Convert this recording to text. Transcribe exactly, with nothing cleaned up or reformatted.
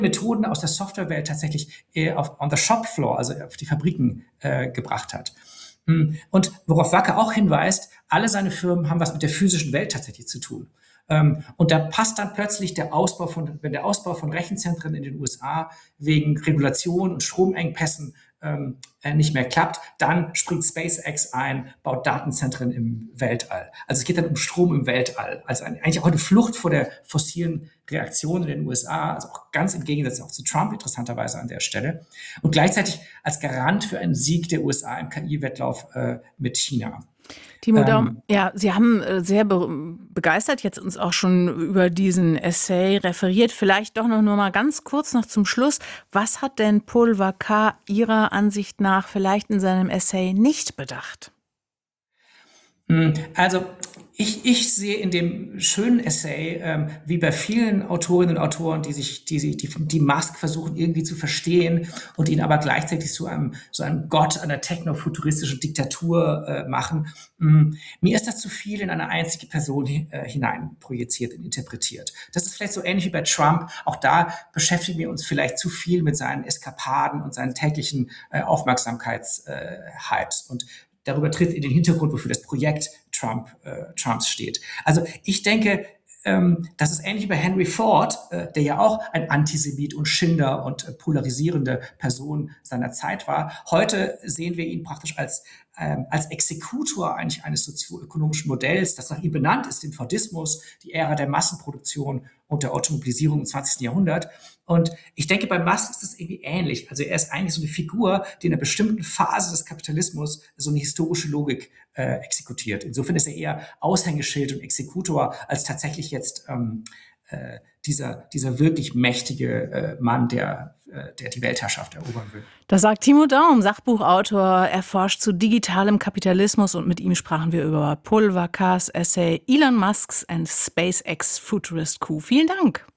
Methoden aus der Softwarewelt tatsächlich äh, auf on the shop floor, also auf die Fabriken äh, gebracht hat. Und worauf Wacker auch hinweist, alle seine Firmen haben was mit der physischen Welt tatsächlich zu tun. Ähm, und da passt dann plötzlich der Ausbau von, wenn der Ausbau von Rechenzentren in den U S A wegen Regulation und Stromengpässen ähm, nicht mehr klappt, dann springt SpaceX ein, baut Datenzentren im Weltall. Also es geht dann um Strom im Weltall. Also eigentlich auch eine Flucht vor der fossilen Reaktion in den U S A, also auch ganz im Gegensatz auch zu Trump interessanterweise an der Stelle. Und gleichzeitig als Garant für einen Sieg der U S A im K I-Wettlauf äh, mit China. Timo Daum, ja, Sie haben äh, sehr be begeistert jetzt uns auch schon über diesen Essay referiert. Vielleicht doch noch nur mal ganz kurz noch zum Schluss. Was hat denn Paul Wacker Ihrer Ansicht nach vielleicht in seinem Essay nicht bedacht? Also ich, ich sehe in dem schönen Essay, ähm, wie bei vielen Autorinnen und Autoren, die sich die, die, die Musk versuchen irgendwie zu verstehen und ihn aber gleichzeitig zu einem, so einem Gott einer technofuturistischen Diktatur äh, machen. Ähm, mir ist das zu viel in eine einzige Person äh, hinein projiziert und interpretiert. Das ist vielleicht so ähnlich wie bei Trump. Auch da beschäftigen wir uns vielleicht zu viel mit seinen Eskapaden und seinen täglichen äh, Aufmerksamkeitshypes. Äh, und darüber tritt in den Hintergrund, wofür das Projekt Trump, äh, Trumps steht. Also ich denke, ähm, das ist ähnlich wie bei Henry Ford, äh, der ja auch ein Antisemit und Schinder und äh, polarisierende Person seiner Zeit war. Heute sehen wir ihn praktisch als ähm, als Exekutor eigentlich eines sozioökonomischen Modells, das nach ihm benannt ist, den Fordismus, die Ära der Massenproduktion und der Automobilisierung im zwanzigsten Jahrhundert. Und ich denke, bei Musk ist das irgendwie ähnlich. Also er ist eigentlich so eine Figur, die in einer bestimmten Phase des Kapitalismus so eine historische Logik äh, exekutiert. Insofern ist er eher Aushängeschild und Exekutor als tatsächlich jetzt ähm, äh, dieser, dieser wirklich mächtige äh, Mann, der, äh, der die Weltherrschaft erobern will. Das sagt Timo Daum, Sachbuchautor. Er forscht zu digitalem Kapitalismus und mit ihm sprachen wir über Paul Wackers Essay Elon Musk's and SpaceX Futurist Coup. Vielen Dank.